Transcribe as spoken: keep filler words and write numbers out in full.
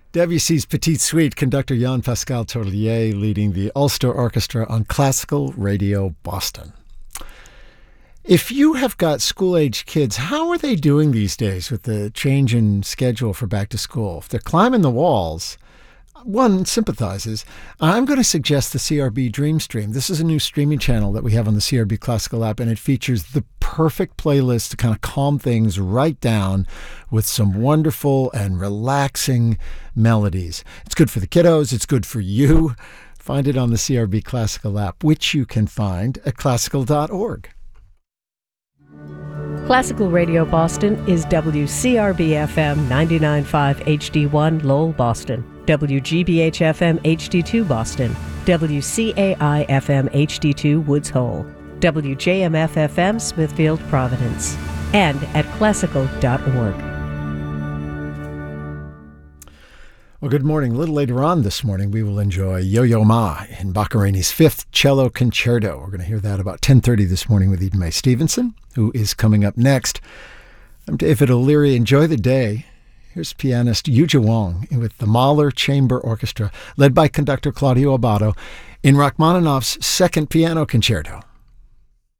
Debussy's Petite Suite, conductor Jean-Pascal Torlier leading the Ulster Orchestra on Classical Radio Boston. If you have got school-age kids, how are they doing these days with the change in schedule for back to school? If they're climbing the walls, one sympathizes. I'm going to suggest the C R B Dream Stream. This is a new streaming channel that we have on the C R B Classical app, and it features the perfect playlist to kind of calm things right down with some wonderful and relaxing melodies. It's good for the kiddos. It's good for you. Find it on the C R B Classical app, which you can find at classical dot org. Classical Radio Boston is W C R B F M ninety-nine point five H D one Lowell, Boston, W G B H F M H D two Boston, W C A I F M H D two Woods Hole, W J M F F M Smithfield, Providence, and at classical dot org. Well, good morning. A little later on this morning, we will enjoy Yo-Yo Ma in Boccherini's Fifth Cello Concerto. We're going to hear that about ten thirty this morning with Eden Mae Stevenson, who is coming up next. I'm David O'Leary. Enjoy the day. Here's pianist Yuja Wong with the Mahler Chamber Orchestra, led by conductor Claudio Abbado, in Rachmaninoff's Second Piano Concerto.